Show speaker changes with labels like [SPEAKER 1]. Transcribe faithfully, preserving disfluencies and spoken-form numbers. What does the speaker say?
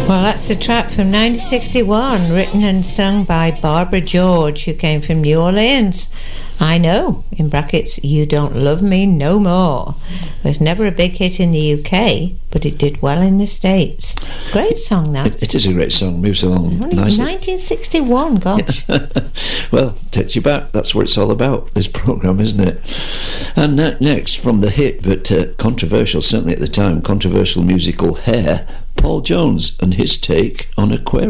[SPEAKER 1] Well, that's a track from nineteen sixty-one, written and sung by Barbara George, who came from New Orleans. I Know, in brackets, You Don't Love Me No More. It was never a big hit in the U K, but it did well in the States. Great song, that.
[SPEAKER 2] It, it is a great song, moves along
[SPEAKER 1] Only
[SPEAKER 2] nicely.
[SPEAKER 1] nineteen sixty-one, gosh.
[SPEAKER 2] Well, takes you back. That's what it's all about, this programme, isn't it? And ne- next, from the hit, but uh, controversial, certainly at the time, controversial musical Hair, Paul Jones and his take on Aquarius.